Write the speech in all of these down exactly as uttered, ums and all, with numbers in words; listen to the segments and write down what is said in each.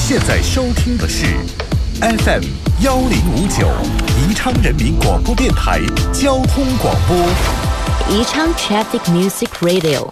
现在收听的是 F M 幺零五九宜昌人民广播电台交通广播， 宜昌 Traffic Music Radio。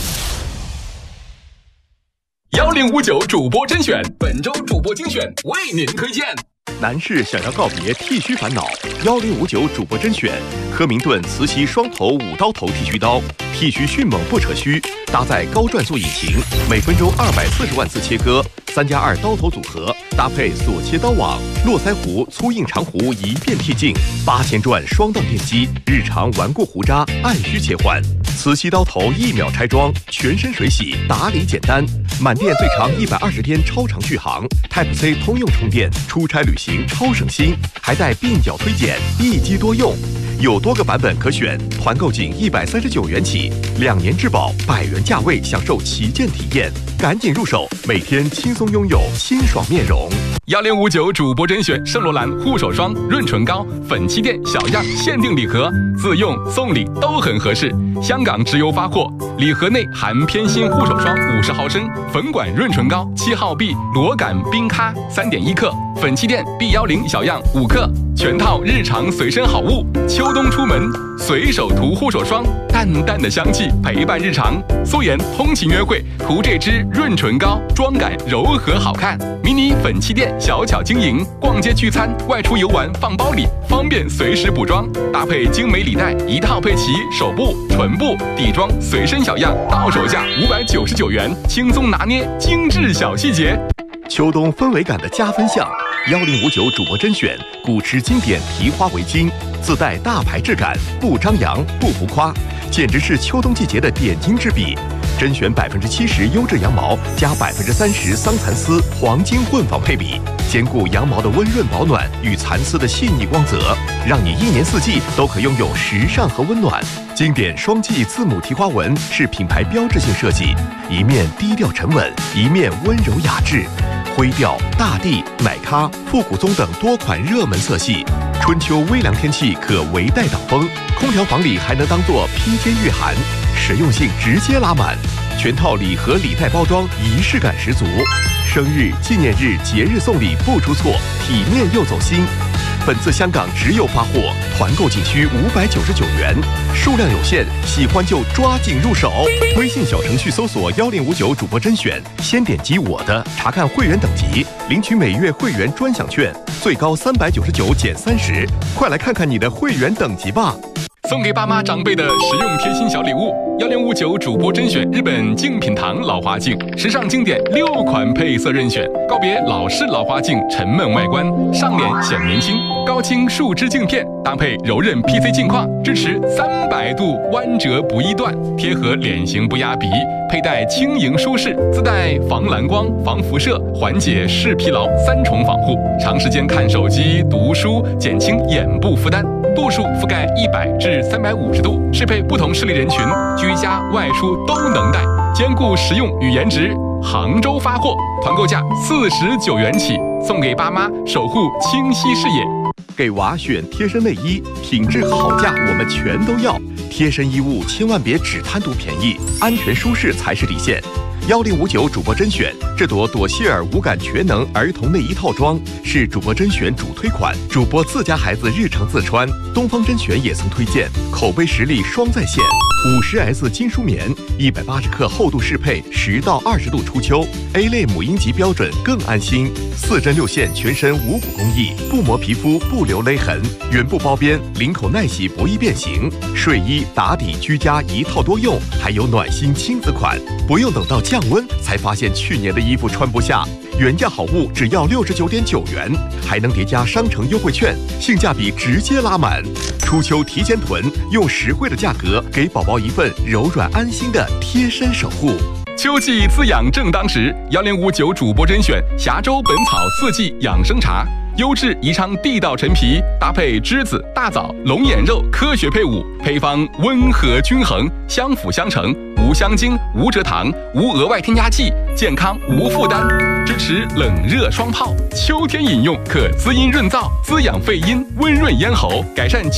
幺零五九主播甄选，本周主播精选为您推荐。 男士想要告别剃须烦恼，幺零五九主播甄选，科明顿磁吸双头五刀头剃须刀，剃须迅猛不扯须，搭载高转速引擎，每分钟二百四十万次切割，三加二刀头组合，搭配锁切刀网，络腮胡、粗硬长胡一遍剃净，八千转双档电机，日常顽固胡渣按需切换。磁吸刀头一秒拆装，全身水洗，打理简单，满电最长一百二十天超长续航 ，Type C 通用充电，出差旅行超省心，还带鬓角推剪，一机多用。有多个版本可选，团购仅一百三十九元起，两年质保，百元价位享受旗舰体验，赶紧入手，每天轻松拥有清爽面容。 幺零五九主播甄选圣罗兰护手霜、润唇膏、粉气垫小样限定礼盒，自用送礼都很合适。香港直邮发货，礼盒内含偏心护手霜五十毫升，粉管润唇膏七号 B 螺杆冰咖三点一克，粉气垫 B 幺零小样五克，全套日常随身好物。秋冬出门随手涂护手霜，淡淡的香气陪伴日常。素颜通勤约会涂这支润唇膏，妆感柔和好看。迷你粉气垫小巧晶莹，逛街聚餐外出游玩放包里，方便随时补妆。搭配精美礼袋一套配齐，手部、唇部、底妆随身小样，到手价五百九十九元，轻松拿捏精致小细节。 秋冬氛围感的加分项，幺零五九主播甄选古驰经典提花围巾，自带大牌质感，不张扬不浮夸，简直是秋冬季节的点睛之笔。甄选百分之七十优质羊毛加百分之三十桑蚕丝，黄金混纺配比，兼顾羊毛的温润保暖与蚕丝的细腻光泽，让你一年四季都可拥有时尚和温暖。经典双髻字母提花纹是品牌标志性设计，一面低调沉稳，一面温柔雅致。灰调、大地、奶咖、复古棕等多款热门色系，春秋微凉天气可围带挡风，空调房里还能当做披肩御寒，实用性直接拉满。全套礼盒礼袋包装仪式感十足，生日、纪念日、节日送礼不出错，体面又走心。本次香港直邮发货，团购仅需五百九十九元，数量有限，喜欢就抓紧入手。微信小程序搜索幺零五九主播甄选，先点击我的，查看会员等级，领取每月会员专享券，最高三百九十九减三十，快来看看你的会员等级吧。 送给爸妈长辈的实用贴心小礼物，幺零五九主播甄选日本敬品堂老花镜，时尚经典六款配色任选，告别老式老花镜沉闷外观，上脸显年轻。高清树脂镜片搭配柔韧 P C 镜框，支持三百度弯折不易断，贴合脸型不压鼻，佩戴轻盈舒适，自带防蓝光、防辐射，缓解视疲劳三重防护，长时间看手机、读书，减轻眼部负担。度数覆盖一百至三百五十度，适配不同视力人群，居家外出都能戴，兼顾实用与颜值。杭州发货，团购价四十九元起，送给爸妈，守护清晰视野。 给娃选贴身内衣，品质好价我们全都要。贴身衣物千万别只贪图便宜，安全舒适才是底线。幺零五九主播甄选，这朵朵希尔无感全能儿童内衣套装是主播甄选主推款，主播自家孩子日常自穿。东方甄选也曾推荐，口碑实力双在线。五十 S 金舒棉，一百八十克厚度适配，十到二十度初秋 ，A 类母婴级标准更安心。四针六线全身无骨工艺，不磨皮肤，不留勒痕，原布包边，领口耐洗，不易变形。睡衣、打底、居家一套多用，还有暖心亲子款，不用等到降温才发现去年的衣服穿不下，原价好物只要六十九点九元，还能叠加商城优惠券，性价比直接拉满。初秋提前囤，用实惠的价格给宝宝一份柔软安心的贴身守护。 秋季滋养正当时，幺零五九主播甄选峡州本草四季养生茶，优质宜昌地道陈皮，搭配栀子、大枣、龙眼肉，科学配伍，配方温和均衡，相辅相成，无香精、无蔗糖、无额外添加剂，健康无负担，支持冷热双泡。秋天饮用可滋阴润燥，滋养肺阴，温润咽喉，改善